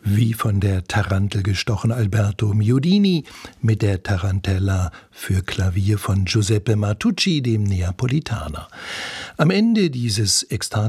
Wie von der Tarantel gestochen, Alberto Miodini mit der Tarantella für Klavier von Giuseppe Martucci, dem Neapolitaner. Am Ende dieses ekstatischen